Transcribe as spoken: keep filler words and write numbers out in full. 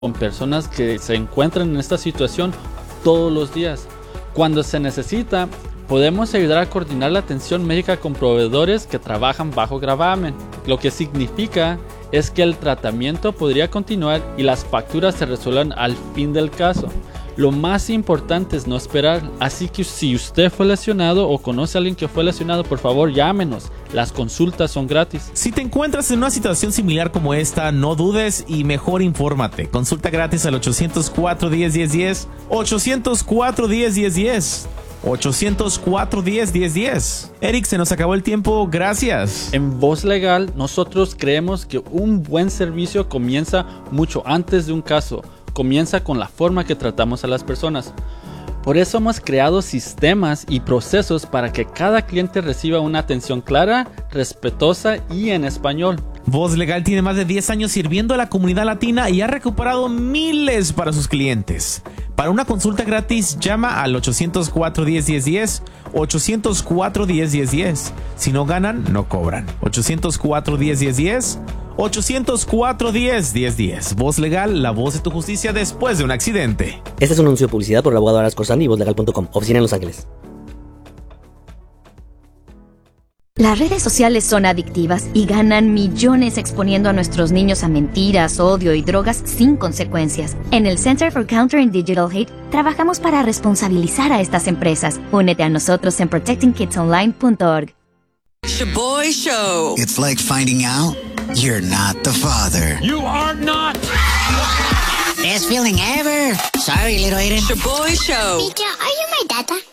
con personas que se encuentran en esta situación todos los días. Cuando se necesita, podemos ayudar a coordinar la atención médica con proveedores que trabajan bajo gravamen, lo que significa es que el tratamiento podría continuar y las facturas se resuelvan al fin del caso. Lo más importante es no esperar, así que si usted fue lesionado o conoce a alguien que fue lesionado, por favor llámenos, las consultas son gratis. Si te encuentras en una situación similar como esta, no dudes y mejor infórmate. Consulta gratis al ochocientos cuatro, diez, diez, diez, ochocientos cuatro, diez, diez, diez, ochocientos cuatro, diez, diez, diez. Eric, se nos acabó el tiempo, gracias. En Voz Legal, nosotros creemos que un buen servicio comienza mucho antes de un caso. Comienza con la forma que tratamos a las personas. Por eso hemos creado sistemas y procesos para que cada cliente reciba una atención clara, respetuosa y en español. Voz Legal tiene más de diez años sirviendo a la comunidad latina y ha recuperado miles para sus clientes. Para una consulta gratis, llama al ochocientos cuatro, diez, diez, diez, ochocientos cuatro, diez, diez, diez. Si no ganan, no cobran. ochocientos cuatro, diez, diez, diez, ochocientos cuatro, diez, diez, diez. Voz Legal, la voz de tu justicia después de un accidente. Este es un anuncio de publicidad por el abogado Aras Corsandi y voz legal punto com, oficina en Los Ángeles. Las redes sociales son adictivas y ganan millones exponiendo a nuestros niños a mentiras, odio y drogas sin consecuencias. En el Center for Countering Digital Hate trabajamos para responsabilizar a estas empresas. Únete a nosotros en protecting kids online punto org. Shaboy Show. It's like finding out you're not the father. You are not. Best feeling ever. Sorry, little Aiden. Shaboy Show. Teacher, are you my data?